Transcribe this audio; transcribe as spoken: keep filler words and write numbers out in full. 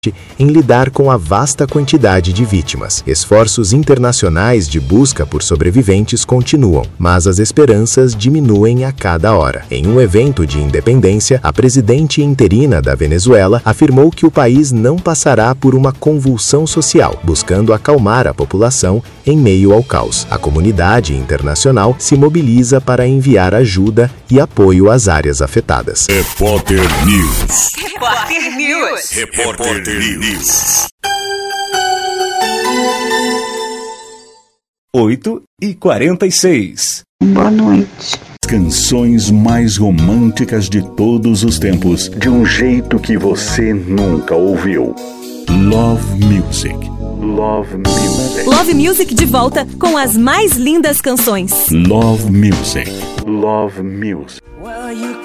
em lidar com a vasta quantidade de vítimas. Esforços internacionais de busca por sobreviventes continuam, mas as esperanças diminuem a cada hora. Em um evento de independência, a presidente interina da Venezuela afirmou que o país não passará por uma convulsão social, buscando acalmar a população em meio ao caos. A comunidade internacional se mobiliza para enviar ajuda e apoio às áreas afetadas. Repórter News. Repórter News. Repórter News. oito e quarenta e seis. Boa noite. Canções mais românticas de todos os tempos, de um jeito que você nunca ouviu. Love Music. Love Music. Love Music de volta com as mais lindas canções. Love Music. Love Music.